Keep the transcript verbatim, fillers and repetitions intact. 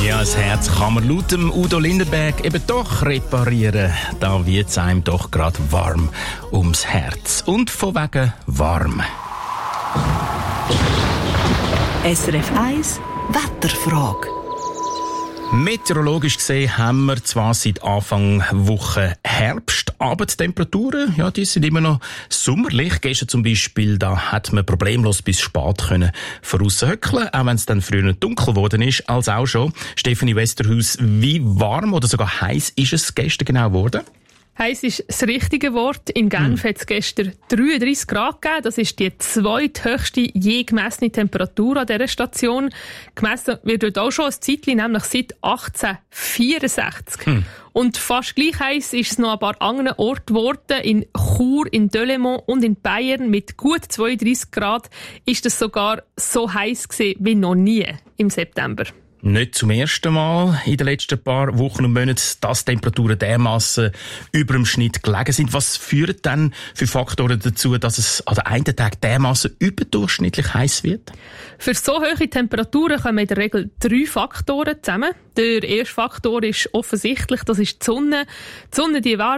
Ja, das Herz kann man laut dem Udo Lindenberg eben doch reparieren. Da wird es einem doch gerade warm ums Herz. Und von wegen warm. S R F eins Wetterfrage. Meteorologisch gesehen haben wir zwar seit Anfang Woche Herbst, aber die Temperaturen, ja, die sind immer noch sommerlich. Gestern zum Beispiel, da hat man problemlos bis spät können voraushöckeln, auch wenn es dann früher dunkel geworden ist, als auch schon. Stefanie Westerhaus, wie warm oder sogar heiß ist es gestern genau geworden? Heiß ist das richtige Wort. In Genf hm. hat es gestern dreiunddreissig Grad gegeben. Das ist die zweithöchste je gemessene Temperatur an dieser Station. Gemessen wird dort auch schon ein Zeitchen, nämlich seit achtzehnhundertvierundsechzig. Hm. Und fast gleich heiß ist es noch an ein paar anderen Orten geworden. In Chur, in Delémont und in Bayern mit gut zweiunddreissig Grad ist es sogar so heiß gewesen wie noch nie im September. Nicht zum ersten Mal in den letzten paar Wochen und Monaten, dass Temperaturen dermassen über dem Schnitt gelegen sind. Was führt denn für Faktoren dazu, dass es an den einen Tag dermassen überdurchschnittlich heiß wird? Für so hohe Temperaturen kommen in der Regel drei Faktoren zusammen. Der erste Faktor ist offensichtlich, das ist die Sonne. Die Sonne, die warm